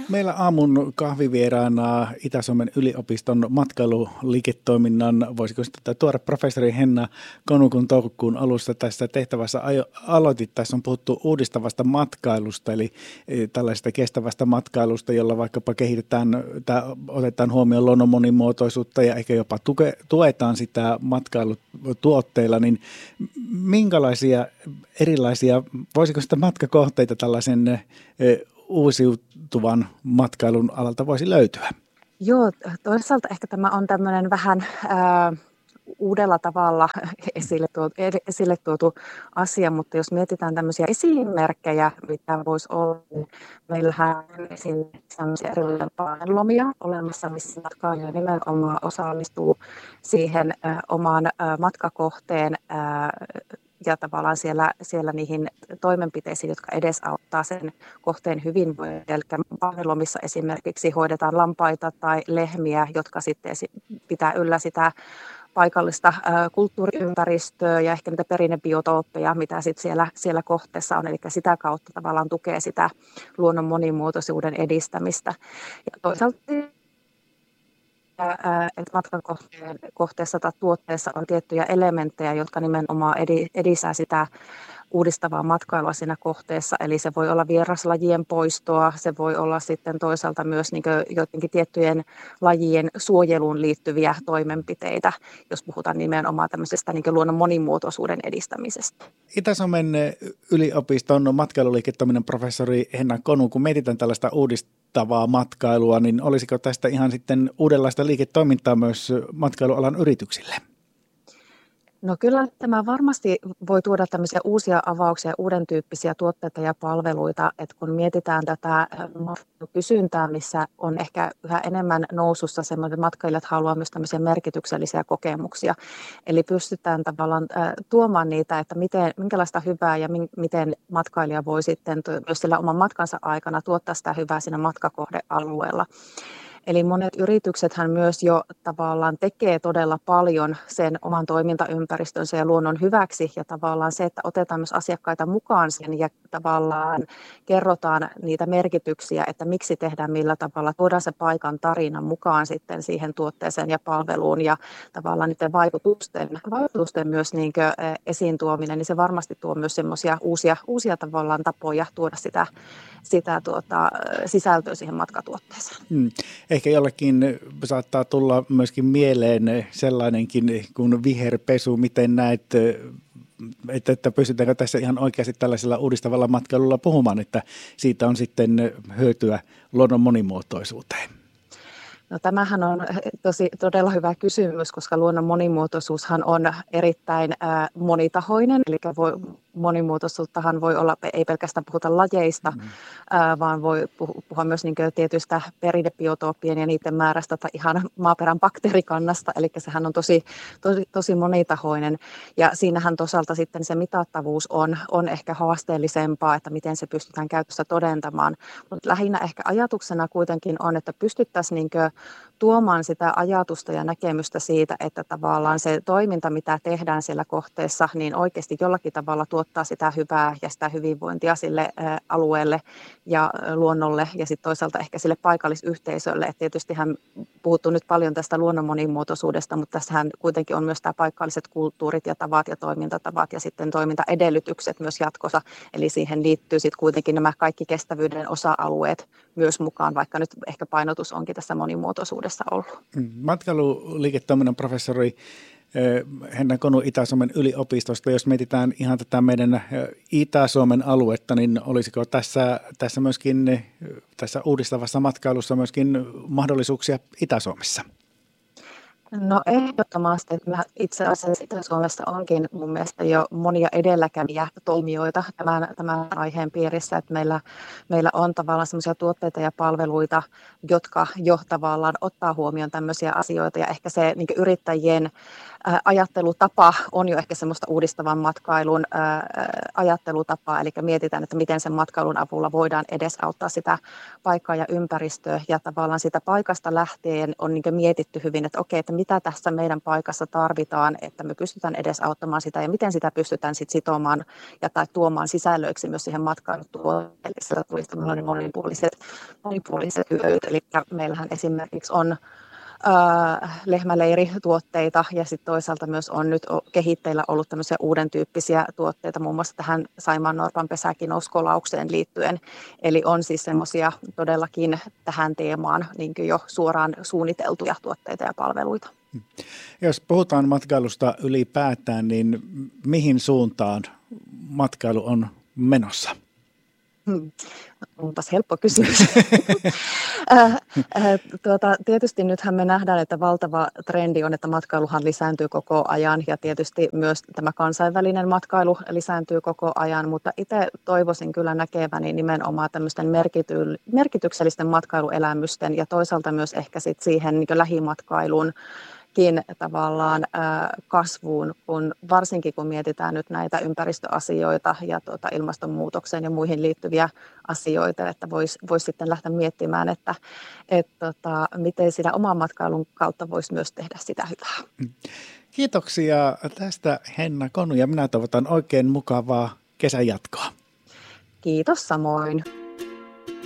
Meillä aamun kahvivieraana Itä-Suomen yliopiston matkailuliiketoiminnan, voisiko sitä tuore professori Henna Konu, kun toukokuun alussa tässä tehtävässä aloitit. Tässä on puhuttu uudistavasta matkailusta, eli tällaisesta kestävästä matkailusta, jolla vaikkapa kehitetään tai otetaan huomioon luonnon monimuotoisuutta ja ehkä jopa tuetaan sitä matkailutuotteilla. Niin minkälaisia erilaisia, voisiko sitä matkakohteita tällaisen uusiutuvan matkailun alalta voisi löytyä? Joo, toisaalta ehkä tämä on tämmöinen vähän uudella tavalla esille tuotu asia, mutta jos mietitään tämmöisiä esimerkkejä, mitä voisi olla, niin meillähän on esimerkiksi tämmöisiä erilaisia painelomia olemassa, missä matkailija nimenomaan osallistuu siihen omaan matkakohteen ja tavallaan siellä niihin toimenpiteisiin, jotka edesauttaa sen kohteen hyvinvointia. Eli painelomissa esimerkiksi hoidetaan lampaita tai lehmiä, jotka sitten pitää yllä sitä paikallista kulttuuriympäristöä ja ehkä niitä perinnebiotooppeja, mitä sitten siellä kohteessa on. Eli sitä kautta tavallaan tukee sitä luonnon monimuotoisuuden edistämistä. Ja toisaalta että matkakohteessa tai tuotteessa on tiettyjä elementtejä, jotka nimenomaan edistää sitä uudistavaa matkailua siinä kohteessa. Eli se voi olla vieraslajien poistoa, se voi olla sitten toisaalta myös niin jotenkin tiettyjen lajien suojeluun liittyviä toimenpiteitä, jos puhutaan nimenomaan tämmöisestä niin luonnon monimuotoisuuden edistämisestä. Itä-Suomen yliopiston matkailuliiketoiminnan professori Henna Konu, kun mietitään tällaista uudistavaa matkailua, niin olisiko tästä ihan sitten uudenlaista liiketoimintaa myös matkailualan yrityksille? No kyllä tämä varmasti voi tuoda tämmöisiä uusia avauksia, uuden tyyppisiä tuotteita ja palveluita, että kun mietitään tätä kysyntää, missä on ehkä yhä enemmän nousussa semmoinen, matkailijat haluaa myös tämmöisiä merkityksellisiä kokemuksia, eli pystytään tavallaan tuomaan niitä, että minkälaista hyvää ja miten matkailija voi sitten myös sillä oman matkansa aikana tuottaa sitä hyvää siinä matkakohdealueella. Eli monet yrityksethän myös jo tavallaan tekee todella paljon sen oman toimintaympäristönsä ja luonnon hyväksi. Ja tavallaan se, että otetaan myös asiakkaita mukaan sen ja tavallaan kerrotaan niitä merkityksiä, että miksi tehdään millä tavalla. Tuodaan se paikan tarina mukaan sitten siihen tuotteeseen ja palveluun ja tavallaan niiden vaikutusten myös niin kuin esiin tuominen, niin se varmasti tuo myös semmoisia uusia tavallaan tapoja tuoda sitä sisältöä siihen matkatuotteeseen. Ehkä jollekin saattaa tulla myöskin mieleen sellainenkin kuin viherpesu. Miten näet, että pystytäänkö tässä ihan oikeasti tällaisella uudistavalla matkailulla puhumaan, että siitä on sitten hyötyä luonnon monimuotoisuuteen? No tämähän on todella hyvä kysymys, koska luonnon monimuotoisuushan on erittäin monitahoinen, eli monimuotoisuuttahan voi olla, ei pelkästään puhuta lajeista, vaan voi puhua myös niin tietyistä perinnebiotooppien ja niiden määrästä tai ihan maaperän bakteerikannasta, eli sehän on tosi monitahoinen, ja siinähän toisaalta sitten se mitattavuus on ehkä haasteellisempaa, että miten se pystytään käytössä todentamaan, mutta lähinnä ehkä ajatuksena kuitenkin on, että pystyttäisiin niin tuomaan sitä ajatusta ja näkemystä siitä, että tavallaan se toiminta, mitä tehdään siellä kohteessa, niin oikeasti jollakin tavalla tuottaa sitä hyvää ja sitä hyvinvointia sille alueelle ja luonnolle ja sitten toisaalta ehkä sille paikallisyhteisölle. Et tietystihän puhuttu nyt paljon tästä luonnon monimuotoisuudesta, mutta tässähän kuitenkin on myös tämä paikalliset kulttuurit ja tavat ja toimintatavat ja sitten toimintaedellytykset myös jatkossa. Eli siihen liittyy sitten kuitenkin nämä kaikki kestävyyden osa-alueet myös mukaan, vaikka nyt ehkä painotus onkin tässä monimuotoisuudessa ollut. Matkailuliiketoiminnan professori Henna Konu Itä-Suomen yliopistosta. Jos mietitään ihan tätä meidän Itä-Suomen aluetta, niin olisiko tässä myöskin tässä uudistavassa matkailussa myöskin mahdollisuuksia Itä-Suomessa? No ehdottomasti, että itse asiassa Itä-Suomessa onkin mun mielestä jo monia edelläkävijä toimijoita tämän aiheen piirissä, että meillä on tavallaan semmoisia tuotteita ja palveluita, jotka jo tavallaan ottaa huomioon tämmöisiä asioita ja ehkä se niin kuin yrittäjien ajattelutapa on jo ehkä semmoista uudistavan matkailun ajattelutapaa, eli mietitään, että miten sen matkailun avulla voidaan edesauttaa sitä paikkaa ja ympäristöä, ja tavallaan sitä paikasta lähtien on niin mietitty hyvin, että okei, että mitä tässä meidän paikassa tarvitaan, että me pystytään edesauttamaan sitä, ja miten sitä pystytään sitten sitomaan tai tuomaan sisällöiksi myös siihen matkailutuotteelle, eli sieltä tulisi monipuoliset hyödyt, eli meillähän esimerkiksi on lehmäleirituotteita ja sitten toisaalta myös on nyt kehitteillä ollut tämmöisiä uuden tyyppisiä tuotteita, muun muassa tähän saimaannorpan pesäkinouskolauksen liittyen. Eli on siis semmoisia todellakin tähän teemaan niin kuin jo suoraan suunniteltuja tuotteita ja palveluita. Jos puhutaan matkailusta ylipäätään, niin mihin suuntaan matkailu on menossa? Onpas helppo kysymys. Tietysti nythän me nähdään, että valtava trendi on, että matkailuhan lisääntyy koko ajan ja tietysti myös tämä kansainvälinen matkailu lisääntyy koko ajan, mutta itse toivoisin kyllä näkeväni nimenomaan tämmöisten merkityksellisten matkailuelämysten ja toisaalta myös ehkä sit siihen niin lähimatkailuun tavallaan kasvuun, varsinkin kun mietitään nyt näitä ympäristöasioita ja ilmastonmuutokseen ja muihin liittyviä asioita, että voisi sitten lähteä miettimään, että miten sitä oman matkailun kautta voisi myös tehdä sitä hyvää. Kiitoksia tästä, Henna Konu, ja minä toivotan oikein mukavaa kesän jatkoa. Kiitos samoin.